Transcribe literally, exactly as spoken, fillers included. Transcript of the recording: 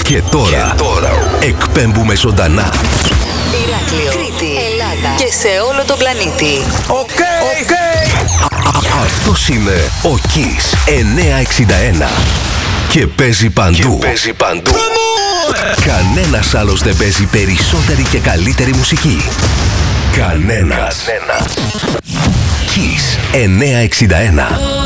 Και τώρα, και τώρα εκπέμπουμε ζωντανά Ηράκλειο, Κρήτη, Ελλάδα και σε όλο τον πλανήτη. Οκ, οκ. Αυτός είναι ο Kiss εννιακόσια εξήντα ένα και παίζει παντού. Και παίζει παντού. Κανένας άλλος δεν παίζει περισσότερη και καλύτερη μουσική. Κανένας. Κανένας. Kiss εννιακόσια εξήντα ένα.